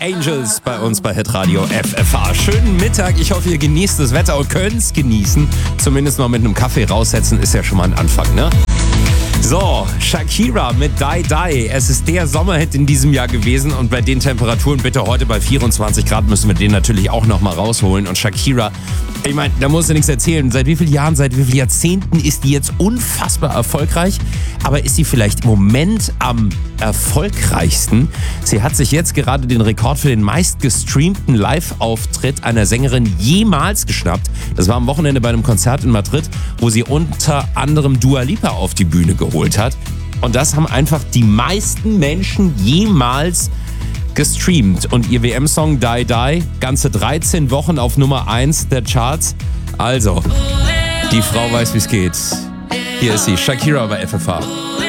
Angels bei uns bei Hitradio FFH. Schönen Mittag, ich hoffe, ihr genießt das Wetter und könnt es genießen. Zumindest mal mit einem Kaffee raussetzen, ist ja schon mal ein Anfang, ne? So, Shakira mit Die Die. Es ist der Sommerhit in diesem Jahr gewesen und bei den Temperaturen, bitte heute bei 24 Grad, müssen wir den natürlich auch nochmal rausholen. Und Shakira, ich meine, da musst du nichts erzählen. Seit wie vielen Jahren, seit wie vielen Jahrzehnten ist die jetzt unfassbar erfolgreich? Aber ist sie vielleicht im Moment am erfolgreichsten? Sie hat sich jetzt gerade den Rekord für den meistgestreamten Live-Auftritt einer Sängerin jemals geschnappt. Das war am Wochenende bei einem Konzert in Madrid, wo sie unter anderem Dua Lipa auf die Bühne geholt hat. Und das haben einfach die meisten Menschen jemals gestreamt. Und ihr WM-Song Die Die, ganze 13 Wochen auf Nummer 1 der Charts. Also, die Frau weiß, wie es geht. Hier ist sie, Shakira bei FFH.